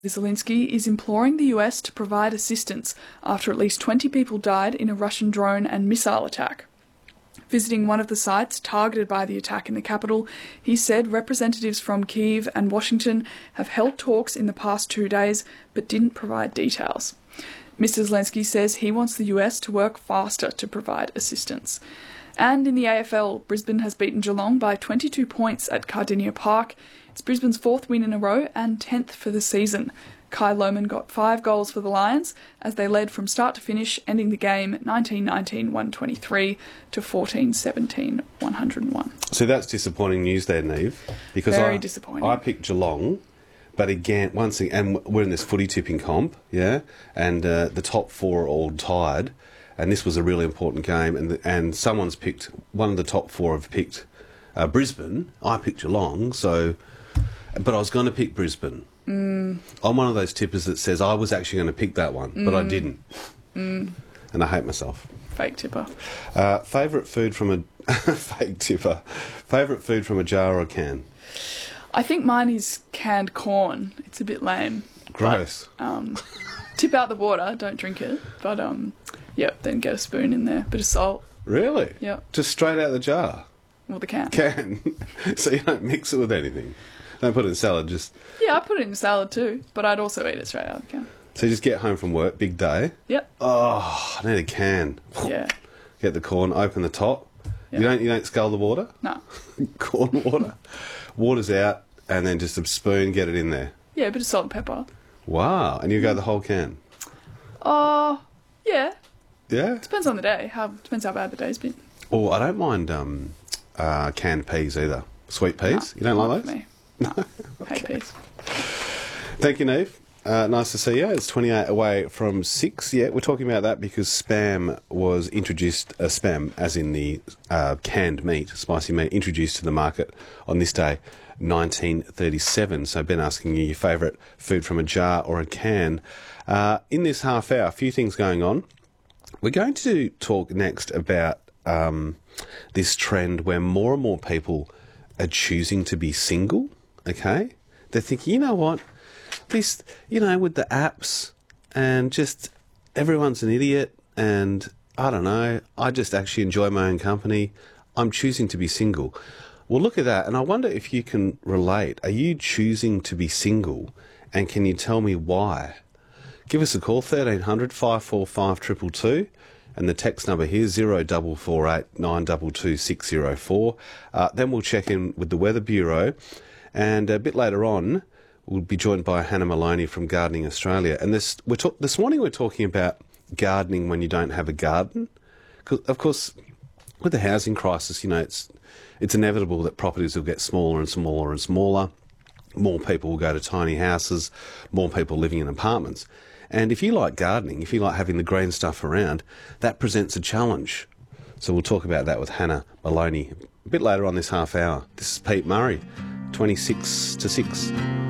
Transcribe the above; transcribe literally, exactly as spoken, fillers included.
Zelensky is imploring the U S to provide assistance after at least twenty people died in a Russian drone and missile attack. Visiting one of the sites targeted by the attack in the capital, he said representatives from Kyiv and Washington have held talks in the past two days but didn't provide details. Mister Zelensky says he wants the U S to work faster to provide assistance. And in the A F L, Brisbane has beaten Geelong by twenty-two points at Cardinia Park. It's Brisbane's fourth win in a row and tenth for the season. Kai Lohmann got five goals for the Lions as they led from start to finish, ending the game nineteen nineteen one twenty-three to fourteen seventeen one oh one. So that's disappointing news there, Neve. Because Very I, disappointing. I picked Geelong, but again, once again, and we're in this footy tipping comp, yeah, and uh, the top four are all tied, and this was a really important game, and the, and someone's picked, one of the top four have picked uh, Brisbane. I picked Geelong, so, but I was going to pick Brisbane. Mm. I'm one of those tippers that says I was actually going to pick that one, mm. but I didn't. Mm. And I hate myself. Fake tipper. Uh, favourite food from a... fake tipper. Favourite food from a jar or a can? I think mine is canned corn. It's a bit lame. Gross. But, um, tip out the water, don't drink it. But, um, yep, then get a spoon in there. Bit of salt. Really? Yep. Just straight out of the jar? Well, the can. Can. So you don't mix it with anything? Don't put it in salad, just... Yeah, I put it in salad too, but I'd also eat it straight out of the can. So you just get home from work, big day? Yep. Oh, I need a can. Yeah. Get the corn, open the top. Yep. You don't you don't scull the water? No. Corn water. Water's out, and then just a spoon, get it in there. Yeah, a bit of salt and pepper. Wow. And you go the whole can? Oh, uh, yeah. Yeah? Depends on the day. How Depends how bad the day's been. Oh, I don't mind um, uh, canned peas either. Sweet peas? No, you don't like those? Me. No. Okay. Hate peas. Thank you, Neve. Uh, nice to see you. It's twenty-eight away from six. Yeah, we're talking about that because Spam was introduced, uh, Spam, as in the uh, canned meat, spicy meat, introduced to the market on this day, nineteen thirty-seven. So Ben asking you your favourite food from a jar or a can. Uh, in this half hour, a few things going on. We're going to talk next about um, this trend where more and more people are choosing to be single, okay? They're thinking, you know what? This, you know, with the apps and just everyone's an idiot and I don't know, I just actually enjoy my own company. I'm choosing to be single. Well, look at that. And I wonder if you can relate. Are you choosing to be single? And can you tell me why? Give us a call, thirteen hundred, five four five, two two two. And the text number here is zero four four eight, nine two two, six zero four. Uh, then we'll check in with the Weather Bureau. And a bit later on, we'll be joined by Hannah Maloney from Gardening Australia. And this we're talk- this morning we're talking about gardening when you don't have a garden. 'Cause, of course, with the housing crisis, you know, it's it's inevitable that properties will get smaller and smaller and smaller. More people will go to tiny houses, more people living in apartments. And if you like gardening, if you like having the green stuff around, that presents a challenge. So we'll talk about that with Hannah Maloney a bit later on this half hour. This is Pete Murray, twenty-six to six.